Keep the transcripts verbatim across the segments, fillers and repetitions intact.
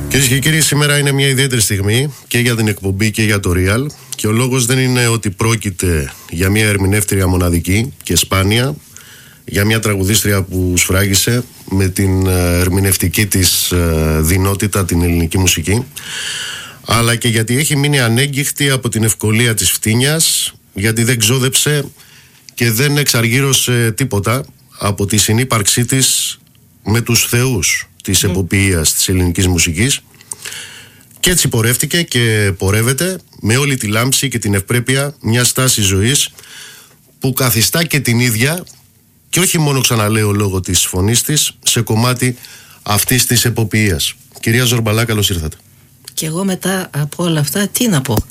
Κυρίες και κύριοι, σήμερα είναι μια ιδιαίτερη στιγμή και για την εκπομπή και για το Real. Και ο λόγος δεν είναι ότι πρόκειται για μια ερμηνεύτρια μοναδική και σπάνια, για μια τραγουδίστρια που σφράγισε με την ερμηνευτική της δεινότητα την ελληνική μουσική, αλλά και γιατί έχει μείνει ανέγκυχτη από την ευκολία της φτύνιας, γιατί δεν ξόδεψε και δεν εξαργύρωσε τίποτα από τη συνύπαρξή της με τους θεούς της εποποιίας της ελληνικής μουσικής, και έτσι πορεύτηκε και πορεύεται με όλη τη λάμψη και την ευπρέπεια μια στάση ζωής που καθιστά και την ίδια, και όχι μόνο, ξαναλέω, λόγω της φωνής της, σε κομμάτι αυτής της εποποιίας. Κυρία Ζορμπαλά, καλώς ήρθατε. Και εγώ μετά από όλα αυτά τι να πω?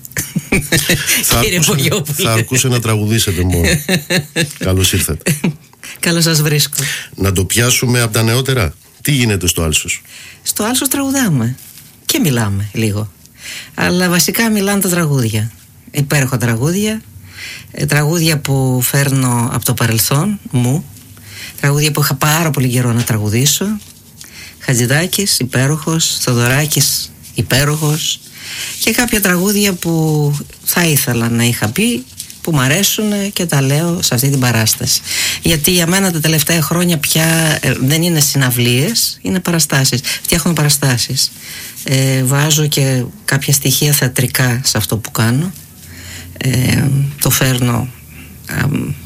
Θα, αρκούσε, θα αρκούσε να τραγουδήσετε μόνο. Καλώς ήρθατε. Καλώς σας βρίσκω. Να το πιάσουμε από τα νεότερα. Τι γίνεται στο Άλσος? Στο Άλσος τραγουδάμε και μιλάμε λίγο, αλλά βασικά μιλάνε τα τραγούδια. Υπέροχα τραγούδια, τραγούδια που φέρνω από το παρελθόν μου, τραγούδια που είχα πάρα πολύ καιρό να τραγουδήσω. Χατζηδάκης, υπέροχος. Θοδωράκης, υπέροχος. Και κάποια τραγούδια που θα ήθελα να είχα πει, που μ' αρέσουν και τα λέω σε αυτή την παράσταση. Γιατί για μένα τα τελευταία χρόνια πια δεν είναι συναυλίες, είναι παραστάσεις. Φτιάχνω παραστάσεις. Ε, βάζω και κάποια στοιχεία θεατρικά σε αυτό που κάνω. Ε, το φέρνω α,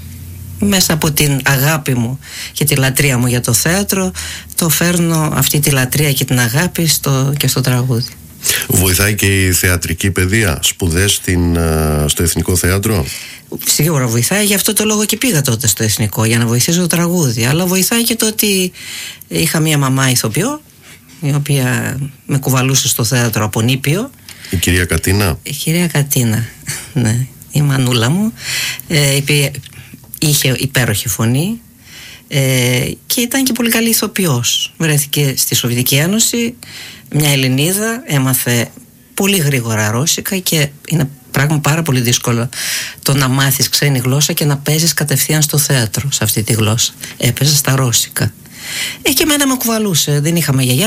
μέσα από την αγάπη μου και τη λατρεία μου για το θέατρο. Το φέρνω αυτή τη λατρεία και την αγάπη στο, και στο τραγούδι. Βοηθάει και η θεατρική παιδεία, σπουδές στην, στο Εθνικό Θέατρο? Σίγουρα βοηθάει, γι' αυτό το λόγο και πήγα τότε στο Εθνικό, για να βοηθήσω το τραγούδι. Αλλά βοηθάει και το ότι είχα μία μαμά ηθοποιό, η οποία με κουβαλούσε στο θέατρο από νήπιο. Η κυρία Κατίνα. Η κυρία Κατίνα, ναι, η μανούλα μου. ε, Είχε υπέροχη φωνή, ε, και ήταν και πολύ καλή ηθοποιός. Βρέθηκε στη Σοβιετική Ένωση, μια Ελληνίδα, έμαθε πολύ γρήγορα ρώσικα και είναι πράγμα πάρα πολύ δύσκολο το να μάθεις ξένη γλώσσα και να παίζεις κατευθείαν στο θέατρο σε αυτή τη γλώσσα. Έπαιζε στα ρώσικα. Ε, και εμένα με κουβαλούσε, δεν είχαμε γιαγιά.